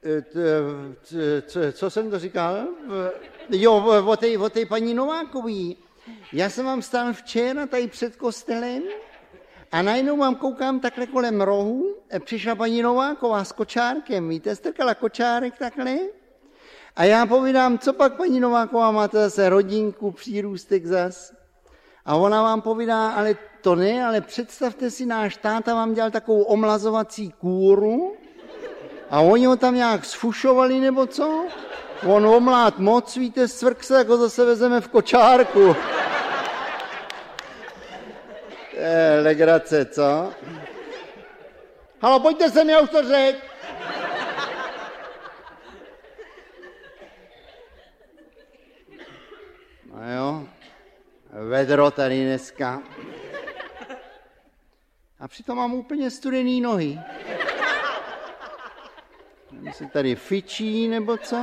Co jsem to říkal? Jo, o té paní Novákový. Já jsem vám stál včera tady před kostelem a najednou vám koukám takhle kolem rohu. Přišla paní Nováková s kočárkem, víte, strkala kočárek takhle. A já povídám, co pak paní Nováková, máte zase rodinku, přírůstek zas. A ona vám povídá, ale to ne, ale představte si, náš táta vám dělal takovou omlazovací kůru a oni ho tam nějak sfušovali nebo co? On omlát moc, víte, svrk se, jako zase vezeme v kočárku. Legrace, co? Halo, pojďte sem, já už to řekl. No jo, vedro tady dneska. A přitom mám úplně studený nohy. Mě se tady fičí, nebo co?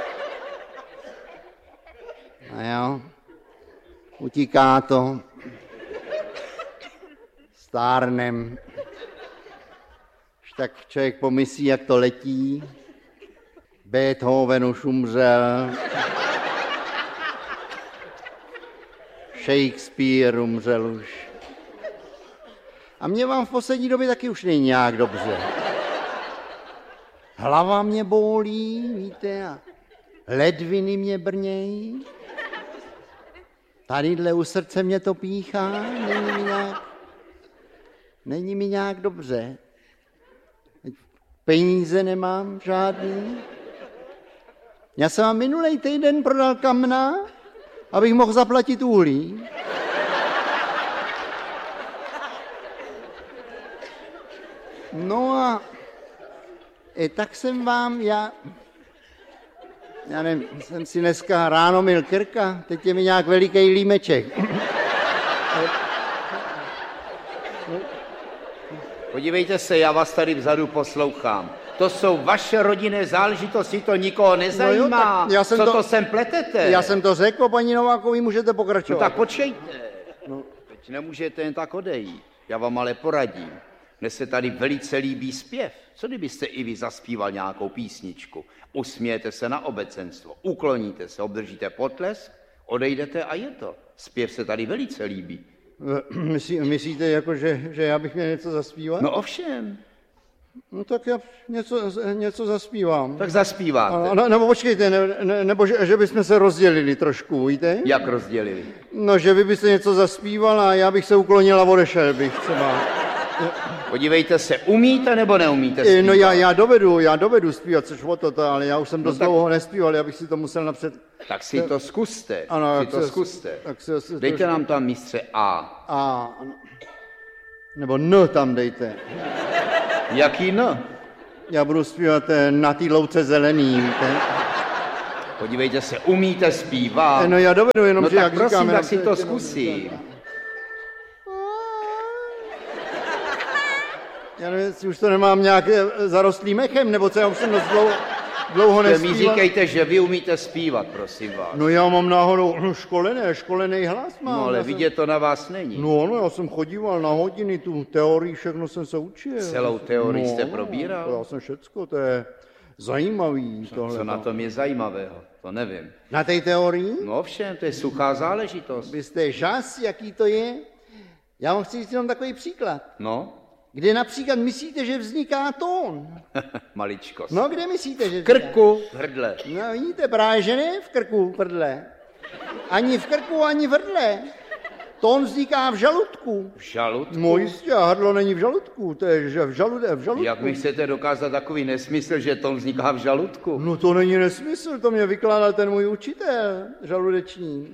No jo, utíká to. Stárnem. Už tak člověk pomyslí, jak to letí. Beethoven už umřel. Shakespeare umřel už. A mě vám v poslední době taky už není nějak dobře. Hlava mě bolí, víte, a ledviny mě brnějí. Tadyhle u srdce mě to píchá, není mi nějak dobře. Peníze nemám žádný. Já jsem vám minulej týden prodal kamna, abych mohl zaplatit uhlí. No a tak jsem vám, já nevím, jsem si dneska ráno myl krka, teď je mi nějak veliký límeček. Podívejte se, já vás tady vzadu poslouchám. To jsou vaše rodinné záležitosti, to nikoho nezajímá. No jo, co to sem pletete? Já jsem to řekl, paní Novákový, můžete pokračovat. No tak počkejte. No. Teď nemůžete jen tak odejít. Já vám ale poradím. Mně se tady velice líbí zpěv. Co kdybyste i vy zaspíval nějakou písničku? Usmějete se na obecenstvo, ukloníte se, obdržíte potlesk, odejdete a je to. Zpěv se tady velice líbí. Myslíte, jako, že já bych měl něco zaspívat? No ovšem. No tak já něco zaspívám. Tak zaspíváte. Nebo počkejte, nebo že bychom se rozdělili trošku, víte? Jak rozdělili? No, že vy byste něco zaspíval a já bych se uklonil a odešel bych třeba. Podívejte se, umíte nebo neumíte zpívat? No já dovedu zpívat, což o to, ale já už jsem dost dlouho nespíval, já bych si to musel napřed... Tak si to zkuste, ano, zkuste. Dejte nám tam mistře A. A, nebo N tam dejte. Jaký N? Já budu zpívat Na té louce zelený, víte? Podívejte se, umíte zpívat? No já dovedu, jenom no že jak prosím, říkám... tak si to zkusím. Já nevím, jestli už to nemám nějak zarostlý mechem, nebo co, já už jsem dost dlouho nespíval. Mi říkejte, že vy umíte zpívat, prosím vás. No já mám náhodou školený hlas mám. No ale vidět to na vás není. No, já jsem chodíval na hodiny, tu teorii, všechno jsem se učil. Celou teorii jste probíral? Já jsem všecko, to je zajímavý. Co na tom je zajímavého? To nevím. Na té teorii? No ovšem, to je suchá záležitost. Vy jste žas, jaký to je? Já vám chci říct jenom takový příklad. No? Kde například myslíte, že vzniká tón? Maličkost. No, kde myslíte, že vzniká? V krku, v hrdle. No, vidíte, právě, že ne v krku, v hrdle. Ani v krku, ani v hrdle. Tón vzniká v žaludku. V žaludku? No jistě, a hrdlo není v žaludku, to je v žaludku. Jak mi chcete dokázat takový nesmysl, že tón vzniká v žaludku? No to není nesmysl, to mě vykládal ten můj učitel žaludeční.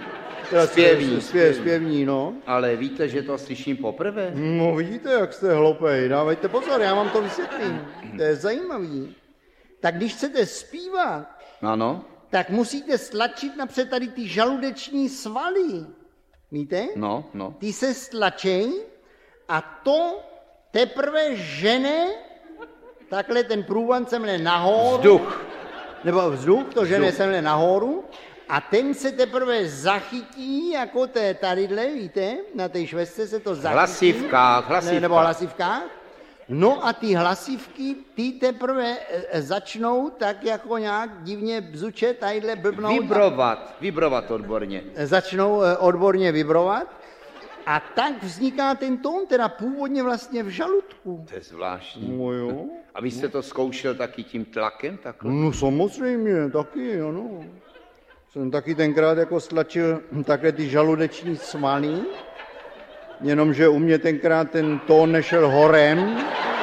Zpěvní, no. Ale víte, že to slyším poprvé? No vidíte, jak jste hloupej, dávejte pozor, já vám to vysvětlím. To je zajímavý. Tak když chcete zpívat, ano, tak musíte stlačit napřed tady ty žaludeční svaly. Víte? No. Ty se stlačej a to teprve žene takhle ten průvan semhle nahoru. Vzduch. Nebo vzduch, to žene semhle nahoru a ten se teprve zachytí, jako tadyhle, víte, na té švestce se to zachytí. Hlasivkách. Nebo hlasivkách. No a ty hlasivky, ty teprve začnou tak jako nějak divně bzučet, tadyhle blbnout. Vibrovat odborně. Začnou odborně vibrovat a tak vzniká ten tón, teda původně vlastně v žaludku. To je zvláštní. No jo. A vy jste to zkoušel taky tím tlakem takhle? No samozřejmě, taky, ano. Jsem taky tenkrát jako stlačil takhle ty žaludeční svaly, jenomže u mě tenkrát ten tón nešel horem.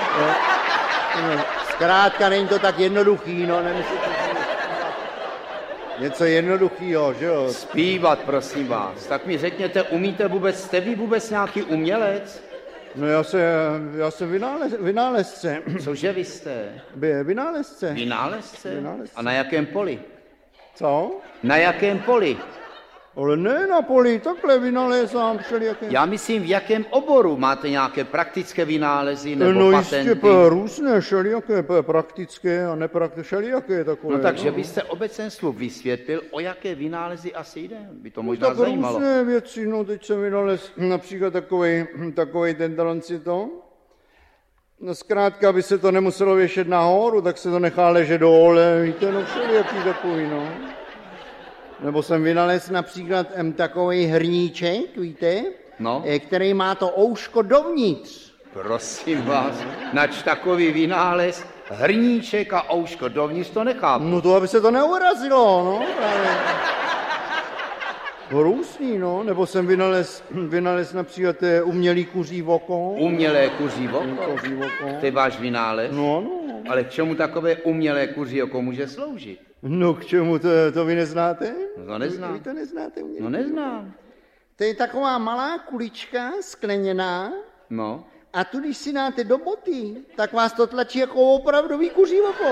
Zkrátka není to tak jednoduchý, no, nemyslíte si něco jednoduchýho, že jo? Zpívat, prosím vás. Tak mi řekněte, jste vy vůbec nějaký umělec? No já jsem vynálezce. Cože vy jste? Vynálezce. Vynálezce? A na jakém poli? Co? Na jakém poli? Ale ne na poli, takhle vynalézám všelijaké. Já myslím, v jakém oboru máte nějaké praktické vynálezy nebo patenty? No jistě různé, všelijaké praktické a nepraktické, všelijaké takové. No takže byste obecenstvu vysvětlil, o jaké vynálezy asi jde? By to možná tak zajímalo. Různé věci, no teď jsem vynalez například takovej ten to. No zkrátka, aby se to nemuselo věšet nahoru, tak se to nechá ležet dole, víte, no všelijaký takový, no. Nebo jsem vynalez například takový hrníček, víte, no. Který má to ouško dovnitř. Prosím vás, nač takový vynález, hrníček a ouško dovnitř, to nechápu. No to, aby se to neurazilo, no právě. Různý, no, nebo jsem vynalez například umělý kuří oko. Umělé kuří oko? To je váš vynález? No. Ale k čemu takové umělé kuří oko může sloužit? No k čemu, to vy neznáte? No to neznám. Vy to neznáte? No neznám. To je taková malá kulička skleněná. No. A tu, když si dáte do boty, tak vás to tlačí jako opravdový kuří oko.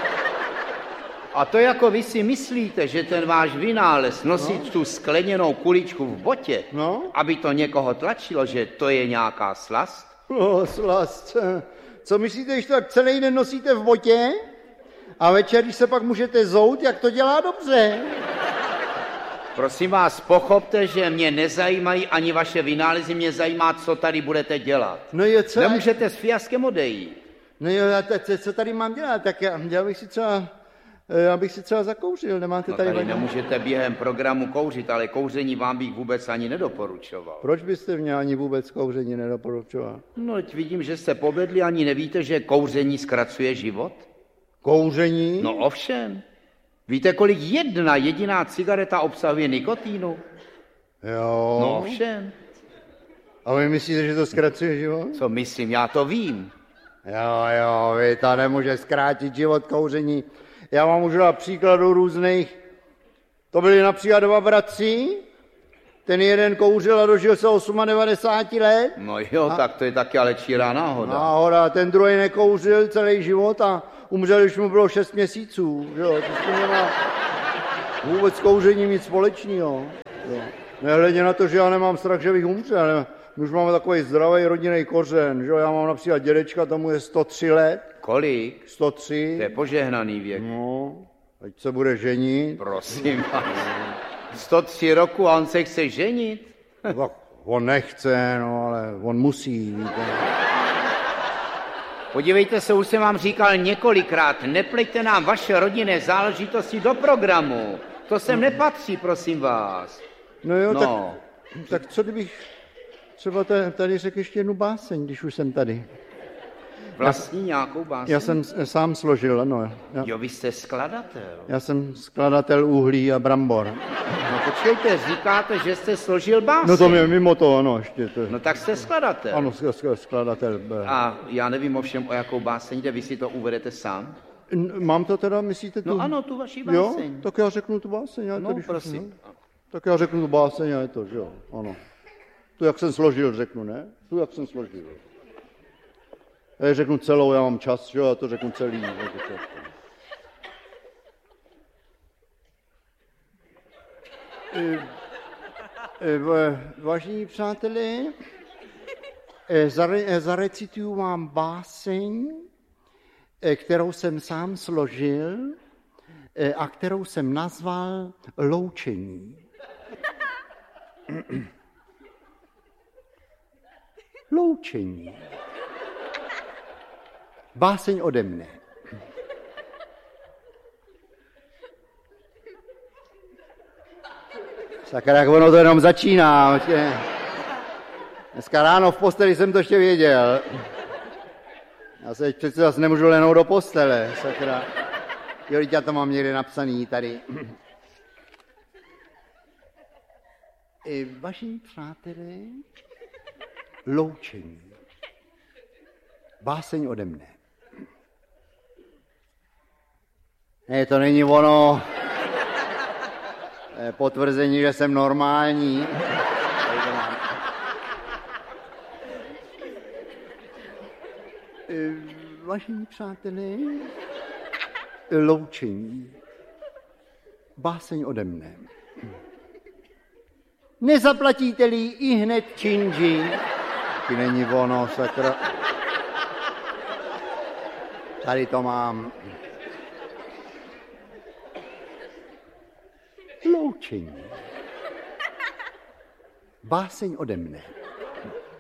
A to jako vy si myslíte, že ten váš vynález nosit tu skleněnou kuličku v botě, aby to někoho tlačilo, že to je nějaká slast? No, slast. Co myslíte, že to tak celý den nosíte v botě a večer, když se pak můžete zout, jak to dělá dobře? Prosím vás, pochopte, že mě nezajímají ani vaše vynálezy, mě zajímá, co tady budete dělat. No jo, co? Nemůžete s fiaskem odejít. No jo, co tady mám dělat? Tak já bych si třeba zakouřil, nemáte tady... Tady nemůžete během programu kouřit, ale kouření vám bych vůbec ani nedoporučoval. Proč byste mě ani vůbec kouření nedoporučoval? No, vidím, že jste pobledli, ani nevíte, že kouření zkracuje život? Kouření? No ovšem. Víte, kolik jedna jediná cigareta obsahuje nikotínu? Jo. No ovšem. A vy myslíte, že to zkracuje život? Co myslím, já to vím. Jo, vy to nemůže zkrátit život kouření. Já vám můžu dát příkladů různých. To byli například dva bratři, ten jeden kouřil a dožil se 98 let. No jo, tak to je taky ale čírá náhoda. Náhoda, ten druhý nekouřil celý život a umřel, když mu bylo 6 měsíců. Jo, to s tím nemá vůbec kouřením nic společného. Nehledě na to, že já nemám strach, že bych umřel. My už máme takový zdravý rodinný kořen, že já mám například dědečka, tomu je 103 let. Kolik? 103. To je požehnaný věk. No, teď se bude ženit. Prosím vás. 103 roku a on se chce ženit? Tak on nechce, no, ale on musí. Víte. Podívejte se, už jsem vám říkal několikrát, nepleťte nám vaše rodinné záležitosti do programu. To sem nepatří, prosím vás. No jo, tak co kdybych třeba tady řekl ještě jednu báseň, když už jsem tady. Vlastní nějakou báseň? Já jsem sám složil, ano. Jo, vy jste skladatel. Já jsem skladatel uhlí a brambor. No počkejte, říkáte, že jste složil báseň. No to je mimo to, ano, ještě. No tak jste skladatel. Ano, skladatel. A já nevím ovšem, o jakou báseň jde, vy si to uvedete sám? Mám to teda, myslíte tu? No ano, tu vaši báseň. Jo, tak já řeknu tu báseň. No, prosím. Tak já řeknu tu báseň a je to, že jo, ano. Tu, jak jsem složil, řeknu, ne? Tu, jak jsem složil. Já řeknu celou, já mám čas, že jo, já to řeknu celý. Vážení přátelé, zarecituju vám báseň, kterou jsem sám složil a kterou jsem nazval Loučení. Loučení. Báseň ode mne. Sakra, jak ono to jenom začíná. Dneska ráno v posteli jsem to ještě věděl. Já se přece zase nemůžu lehnout do postele, sakra. Jo, já to mám někde napsaný tady. Vaši přátelé, loučení. Báseň ode mne. Ne, to není ono. Potvrzení, že jsem normální. Vážení přátelé, loučení. Báseň ode mne. Nezaplatíte-li i hned činži. Ty není ono, sakra. Tady to mám. Loučení. Báseň ode mne.